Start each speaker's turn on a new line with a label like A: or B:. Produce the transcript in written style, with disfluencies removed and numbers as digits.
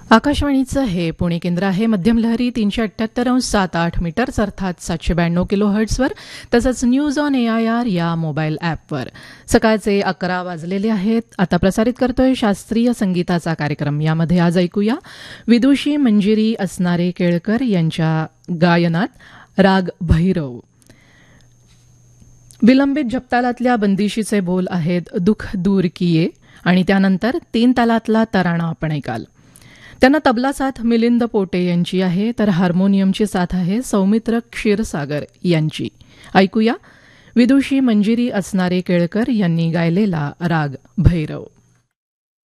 A: आकाशवाणीचं हे पुणे केंद्र आहे. मध्यम लहरी 378.78 मीटर्स अर्थात 792 किलो हर्ट्झवर, तसंच न्यूज ऑन AIR या मोबाईल ॲपवर. सकाळचे 11 वाजलेले आहेत. आता प्रसारित करतोय शास्त्रीय संगीताचा कार्यक्रम. यामध्ये आज ऐकूया विदुषी मंजिरी असणारे केळकर यांच्या गायनात राग भैरव. विलंबित जपतालातल्या बंदिशीचे बोल आहेत दुःख दूर किये आणि त्यानंतर 3 तालातला तराणा आपण ऐकाल. त्यांना तबला साथ मिलिंद पोटे यांची आहे, तर हार्मोनियमची साथ आहे सौमित्र क्षीरसागर यांची. ऐकूया विदुषी मंजिरी असणारे केळकर यांनी गायलेला राग भैरव.